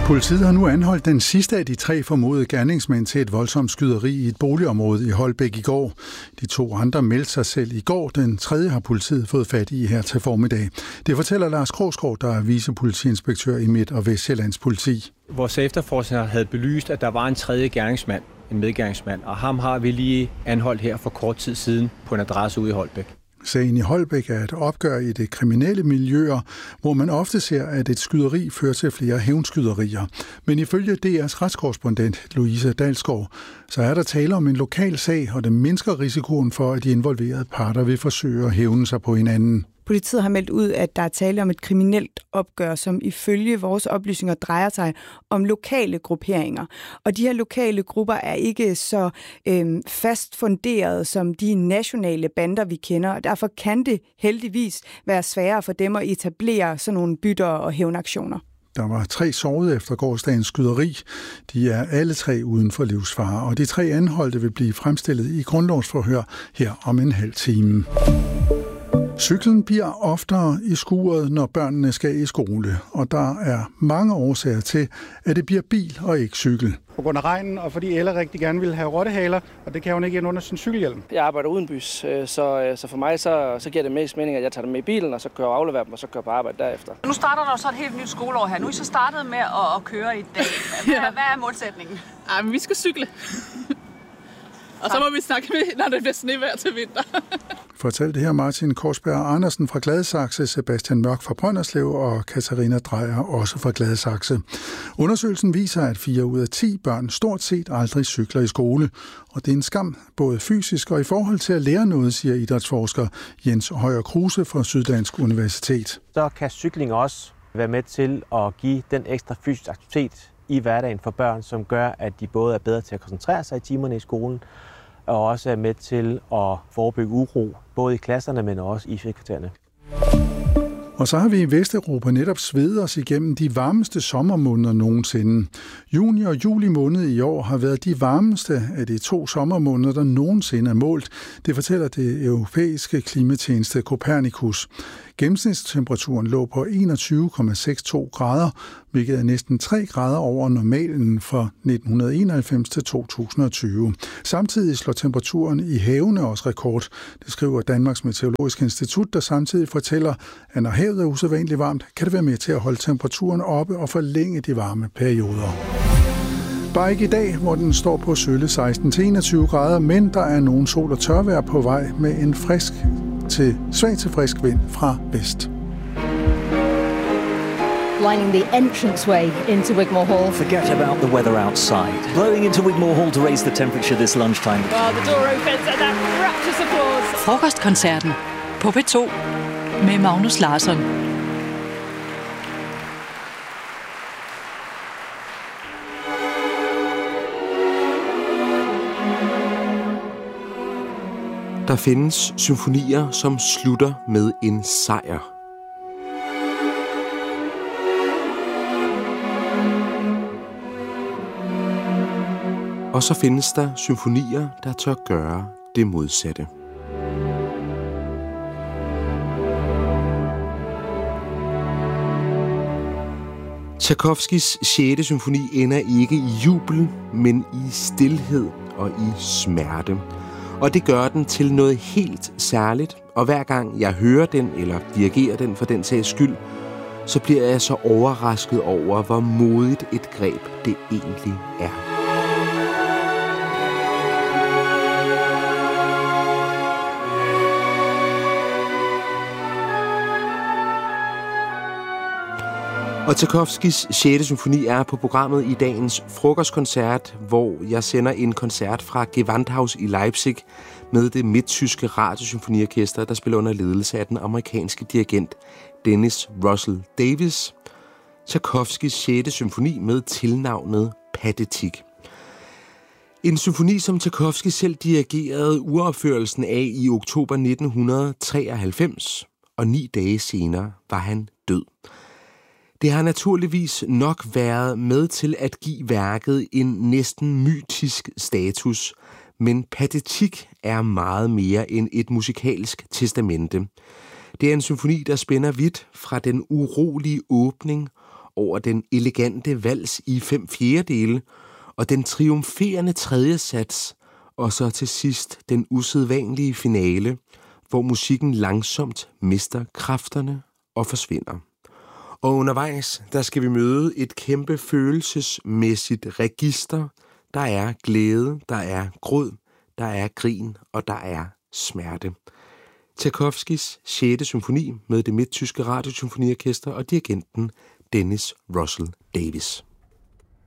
Politiet har nu anholdt den sidste af de 3 formodede gerningsmænd til et voldsomt skyderi i et boligområde i Holbæk i går. De 2 andre meldte sig selv i går. Den 3. har politiet fået fat i her til formiddag. Det fortæller Lars Krogsgaard, der er vicepolitiinspektør i Midt- og Vestsjællands politi. Vores efterforskere havde belyst, at der var en 3. gerningsmand, en medgerningsmand, og ham har vi lige anholdt her for kort tid siden på en adresse ude i Holbæk. Sagen i Holbæk er et opgør i det kriminelle miljøer, hvor man ofte ser, at et skyderi fører til flere hævnskyderier. Men ifølge DR's retskorrespondent Louise Dalsgaard, så er der tale om en lokal sag, og det mindsker risikoen for, at de involverede parter vil forsøge at hævne sig på hinanden. Politiet har meldt ud, at der er tale om et kriminelt opgør, som ifølge vores oplysninger drejer sig om lokale grupperinger. Og de her lokale grupper er ikke så fast funderet som de nationale bander, vi kender. Og derfor kan det heldigvis være sværere for dem at etablere sådan nogle bytter og hævnaktioner. Der var 3 sårede efter gårsdagens skyderi. De er alle 3 uden for livsfare, og de 3 anholdte vil blive fremstillet i grundlovsforhør her om en halv time. Cyklen bliver oftere i skuret, når børnene skal i skole, og der er mange årsager til, at det bliver bil og ikke cykel. På grund af regnen, og fordi Elle rigtig gerne vil have rottehaler, og det kan hun ikke ind under sin cykelhjelm. Jeg arbejder udenbys, så for mig så giver det mest mening, at jeg tager dem med i bilen, og så kører afleverer dem, og så kører på arbejde derefter. Nu starter der jo så et helt nyt skoleår her. Nu er I så startet med at køre i dag. Hvad er målsætningen? Men vi skal cykle. Og så må vi snakke med, når det bliver snevejr til vinter. Fortalte her Martin Korsberg Andersen fra Gladsaxe, Sebastian Mørk fra Brønderslev og Katarina Drejer også fra Gladsaxe. Undersøgelsen viser, at 4 ud af 10 børn stort set aldrig cykler i skole. Og det er en skam, både fysisk og i forhold til at lære noget, siger idrætsforsker Jens Højer Kruse fra Syddansk Universitet. Så kan cykling også være med til at give den ekstra fysisk aktivitet i hverdagen for børn, som gør, at de både er bedre til at koncentrere sig i timerne i skolen, og også er med til at forebygge uro, både i klasserne, men også i frikvartererne. Og så har vi i Vesteuropa netop svedet os igennem de varmeste sommermåneder nogensinde. Juni og juli måned i år har været de varmeste af de 2 sommermåneder, der nogensinde er målt. Det fortæller det europæiske klimatjeneste Copernicus. Gennemsnitstemperaturen lå på 21,62 grader, hvilket er næsten 3 grader over normalen fra 1991 til 2020. Samtidig slår temperaturen i havene også rekord. Det skriver Danmarks Meteorologiske Institut, der samtidig fortæller, at når havet er usædvanligt varmt, kan det være med til at holde temperaturen oppe og forlænge de varme perioder. Bare ikke i dag, hvor den står på sølle 16-21 grader, men der er nogen sol- og tørvejr på vej med en svag til frisk vind fra vest. Lining the entranceway into Wigmore Hall. Forget about the weather outside. Blowing into Wigmore Hall to raise the temperature this lunchtime. Well, the door opens and that rapturous applause. Frokostkoncerten på P2 med Magnus Larsson. Der findes symfonier, som slutter med en sejr. Og så findes der symfonier, der tør gøre det modsatte. Tchaikovskys 6. symfoni ender ikke i jubel, men i stilhed og i smerte. Og det gør den til noget helt særligt, og hver gang jeg hører den, eller dirigerer den for den sags skyld, så bliver jeg så overrasket over, hvor modigt et greb det egentlig er. Og Tchaikovskys 6. symfoni er på programmet i dagens frokostkoncert, hvor jeg sender en koncert fra Gewandhaus i Leipzig med det midttyske radiosymfoniorkester, der spiller under ledelse af den amerikanske dirigent Dennis Russell Davies. Tchaikovskys 6. symfoni med tilnavnet Pathetique. En symfoni, som Tchaikovsky selv dirigerede uropførelsen af i oktober 1993, og 9 dage senere var han død. Det har naturligvis nok været med til at give værket en næsten mytisk status, men Pathetique er meget mere end et musikalsk testamente. Det er en symfoni, der spænder vidt fra den urolige åbning over den elegante vals i 5/4, og den triumferende tredje sats, og så til sidst den usædvanlige finale, hvor musikken langsomt mister kræfterne og forsvinder. Og undervejs, der skal vi møde et kæmpe følelsesmæssigt register. Der er glæde, der er gråd, der er grin, og der er smerte. Tchaikovskys 6. symfoni med det midttyske radiosymfoniorkester og dirigenten Dennis Russell Davis.